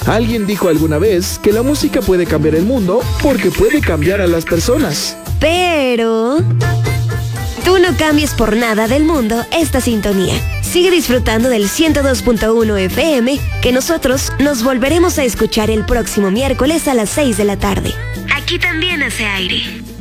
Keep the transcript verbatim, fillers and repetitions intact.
Alguien dijo alguna vez que la música puede cambiar el mundo porque puede cambiar a las personas. Pero tú no cambies por nada del mundo esta sintonía. Sigue disfrutando del ciento dos punto uno F M, que nosotros nos volveremos a escuchar el próximo miércoles a las seis de la tarde. Aquí también hace aire.